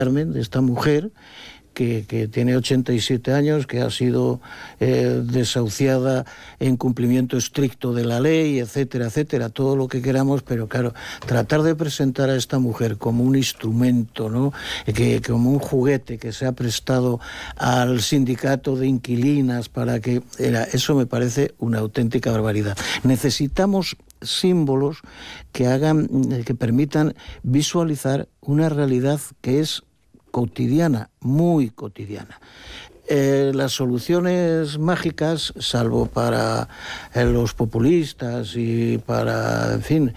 Carmen, de esta mujer, que tiene 87 años, que ha sido desahuciada en cumplimiento estricto de la ley, etcétera, etcétera, todo lo que queramos, pero claro, tratar de presentar a esta mujer como un instrumento, ¿no? Como un juguete que se ha prestado al sindicato de inquilinas para que... Eso me parece una auténtica barbaridad. Necesitamos símbolos que permitan visualizar una realidad que es cotidiana, muy cotidiana. Las soluciones mágicas, salvo para los populistas y para, en fin,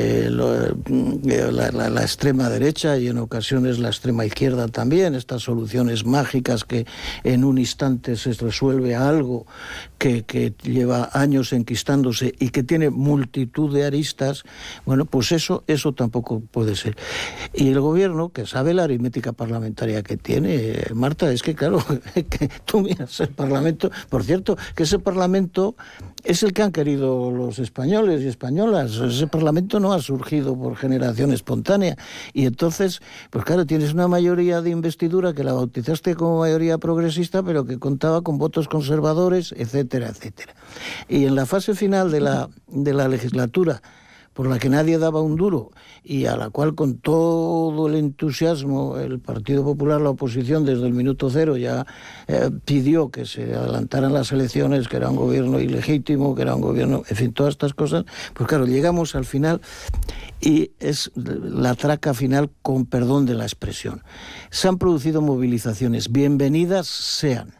la extrema derecha y en ocasiones la extrema izquierda también, estas soluciones mágicas que en un instante se resuelve algo que lleva años enquistándose y que tiene multitud de aristas, bueno, pues eso tampoco puede ser. Y el gobierno, que sabe la aritmética parlamentaria que tiene, Marta, es que claro, que tú miras el Parlamento, por cierto, que ese Parlamento es el que han querido los españoles y españolas, ese Parlamento no ha surgido por generación espontánea, y entonces, pues claro, tienes una mayoría de investidura que la bautizaste como mayoría progresista, pero que contaba con votos conservadores, etcétera, etcétera. Y en la fase final de la legislatura, por la que nadie daba un duro y a la cual con todo el entusiasmo el Partido Popular, la oposición, desde el minuto cero ya pidió que se adelantaran las elecciones, que era un gobierno ilegítimo, que era un gobierno, en fin, todas estas cosas, pues claro, llegamos al final y es la traca final, con perdón de la expresión. Se han producido movilizaciones, bienvenidas sean.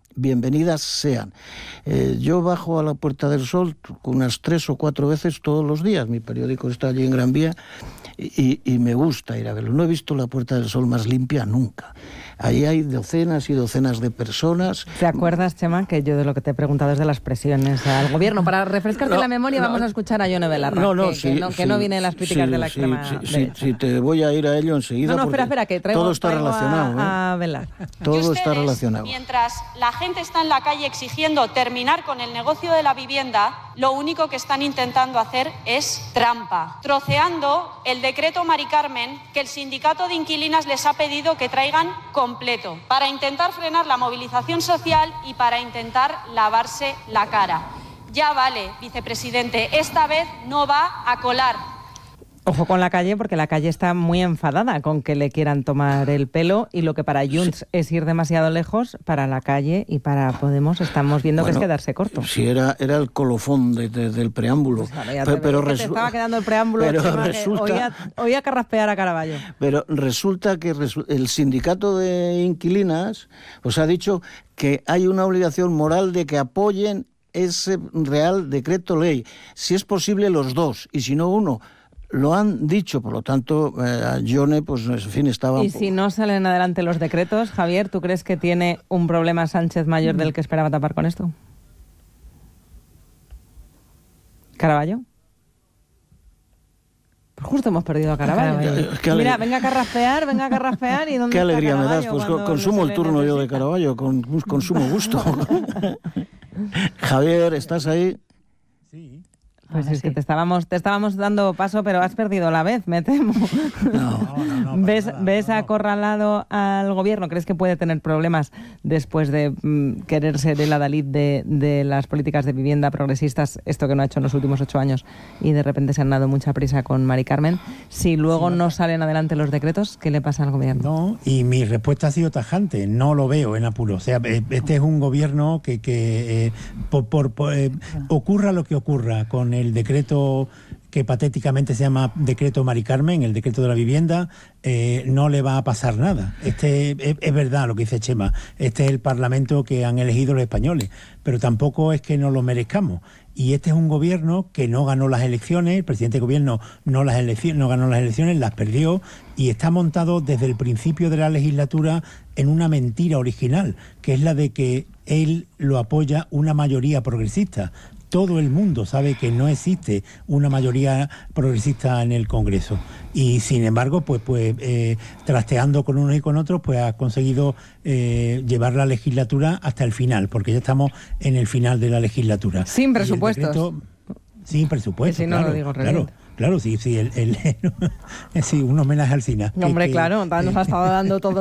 Yo bajo a la Puerta del Sol unas 3 o 4 veces todos los días. Mi periódico está allí en Gran Vía y me gusta ir a verlo. No he visto la Puerta del Sol más limpia nunca. Ahí hay docenas y docenas de personas. ¿Te acuerdas, Chema, que yo de lo que te he preguntado es de las presiones al gobierno? Para refrescarte la memoria vamos a escuchar a Yone Belarra, que no viene en las críticas de la extrema derecha. Sí, te voy a ir a ello enseguida. No, espera, que traigo, todo está relacionado. A Belarra. Todo está relacionado. Mientras la gente está en la calle exigiendo terminar con el negocio de la vivienda, lo único que están intentando hacer es trampa, troceando el decreto Mari Carmen que el sindicato de inquilinas les ha pedido que traigan completo, para intentar frenar la movilización social y para intentar lavarse la cara. Ya vale, vicepresidente, esta vez no va a colar. Ojo con la calle, porque la calle está muy enfadada con que le quieran tomar el pelo, y lo que para Junts es ir demasiado lejos, para la calle y para Podemos estamos viendo que es quedarse corto. Sí, era el colofón del preámbulo. Pues pero te estaba quedando el preámbulo, oía carraspear a Caraballo. Pero resulta que el sindicato de inquilinas os ha dicho que hay una obligación moral de que apoyen ese Real Decreto Ley, si es posible los dos, y si no uno. Lo han dicho, por lo tanto, Yone, pues en fin, estaba... Y si no salen adelante los decretos, Javier, ¿tú crees que tiene un problema Sánchez mayor del que esperaba tapar con esto? ¿Caraballo? Pues justo hemos perdido a Caraballo. Mira, venga a carraspear y ¿dónde qué alegría me das, pues consumo el turno yo de necesita? Caraballo, con sumo gusto. Javier, ¿estás ahí? Sí. Pues es que te estábamos dando paso, pero has perdido la vez, me temo. No, ¿Ves acorralado al gobierno? ¿Crees que puede tener problemas después de querer ser el adalid de las políticas de vivienda progresistas, esto que no ha hecho en los últimos 8 años, y de repente se han dado mucha prisa con Mari Carmen? Si luego no salen adelante los decretos, ¿qué le pasa al gobierno? No, y mi respuesta ha sido tajante, no lo veo en apuro. O sea, este es un gobierno que ocurra lo que ocurra con el decreto que patéticamente se llama decreto Mari Carmen, el decreto de la vivienda, no le va a pasar nada. Es verdad lo que dice Chema, este es el Parlamento que han elegido los españoles, pero tampoco es que no lo merezcamos. Y este es un gobierno que no ganó las elecciones, el presidente del gobierno no ganó las elecciones, las perdió, y está montado desde el principio de la legislatura en una mentira original, que es la de que él lo apoya una mayoría progresista. Todo el mundo sabe que no existe una mayoría progresista en el Congreso, y sin embargo, pues trasteando con unos y con otros, pues ha conseguido llevar la legislatura hasta el final, porque ya estamos en el final de la legislatura. Sin presupuestos. Sin presupuesto, si no claro, lo digo realmente. Claro, sí, sí, un homenaje al Sina. Hombre, claro, nos ha estado dando todo